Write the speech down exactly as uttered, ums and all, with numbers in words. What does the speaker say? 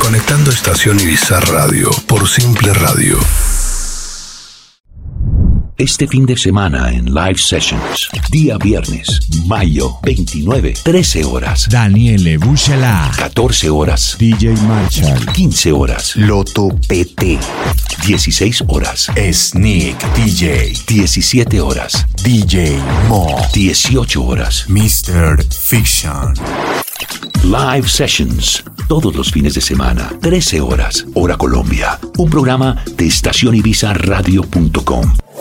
Conectando Estación Ibiza Radio por Simple Radio. Este fin de semana en Live Sessions, día viernes, mayo veintinueve, trece horas. Daniele Buchala. catorce horas. D J Marshall. quince horas. Loto P T. dieciséis horas. Sneak D J. diecisiete horas. D J Mo. dieciocho horas. mister Fiction. Live Sessions, todos los fines de semana, trece horas, hora Colombia. Un programa de estación ibiza radio punto com.